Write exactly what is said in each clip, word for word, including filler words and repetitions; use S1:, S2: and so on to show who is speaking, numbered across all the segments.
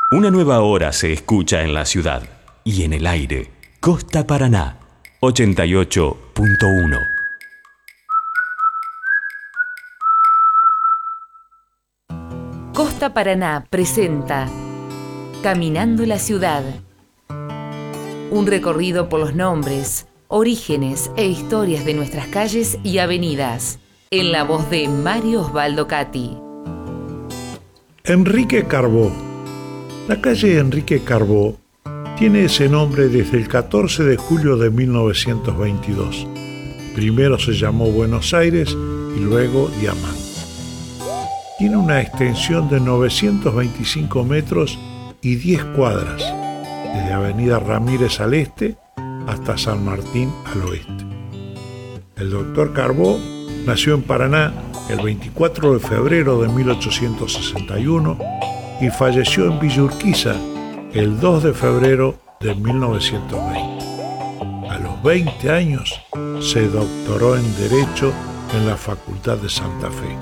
S1: Una nueva hora se escucha en la ciudad y en el aire. Costa Paraná, ochenta y ocho punto uno.
S2: Costa Paraná presenta Caminando la Ciudad. Un recorrido por los nombres, orígenes e historias de nuestras calles y avenidas. En la voz de Mario Osvaldo Cati.
S3: Enrique Carbó. La calle Enrique Carbó tiene ese nombre desde el catorce de julio de mil novecientos veintidós. Primero se llamó Buenos Aires y luego Diamante. Tiene una extensión de novecientos veinticinco metros y diez cuadras, desde Avenida Ramírez al este hasta San Martín al oeste. El doctor Carbó nació en Paraná el veinticuatro de febrero de mil ochocientos sesenta y uno y falleció en Villa Urquiza el dos de febrero de mil novecientos veinte. A los veinte años se doctoró en Derecho en la Facultad de Santa Fe.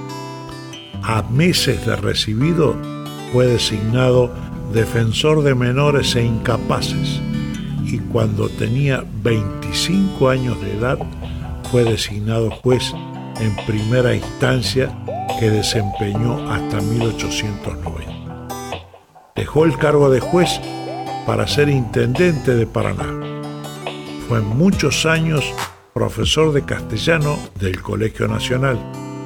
S3: A meses de recibido fue designado defensor de menores e incapaces y cuando tenía veinticinco años de edad fue designado juez en primera instancia que desempeñó hasta mil ochocientos noventa. Dejó el cargo de juez para ser intendente de Paraná. Fue muchos años profesor de castellano del Colegio Nacional.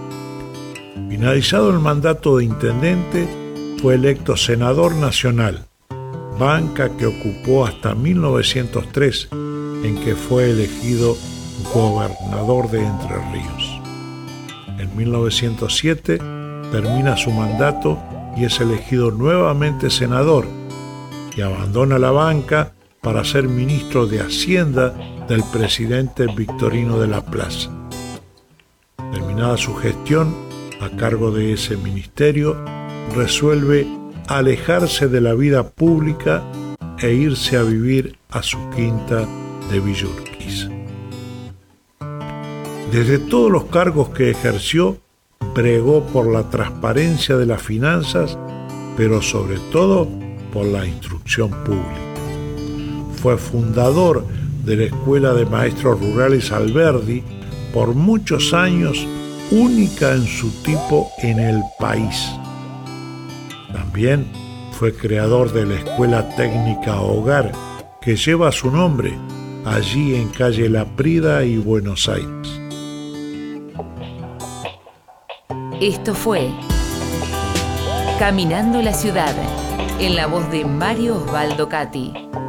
S3: Finalizado el mandato de intendente, fue electo senador nacional, banca que ocupó hasta mil novecientos tres, en que fue elegido gobernador de Entre Ríos. En mil novecientos siete termina su mandato y es elegido nuevamente senador y abandona la banca para ser ministro de Hacienda del presidente Victorino de la Plaza. Terminada su gestión a cargo de ese ministerio, resuelve alejarse de la vida pública e irse a vivir a su quinta de Villa Urquiza. Desde todos los cargos que ejerció, bregó por la transparencia de las finanzas, pero sobre todo por la instrucción pública. Fue fundador de la Escuela de Maestros Rurales Alberdi, por muchos años única en su tipo en el país. También fue creador de la Escuela Técnica Hogar, que lleva su nombre, allí en calle Laprida y Buenos Aires.
S2: Esto fue Caminando la Ciudad, en la voz de Mario Osvaldo Cati.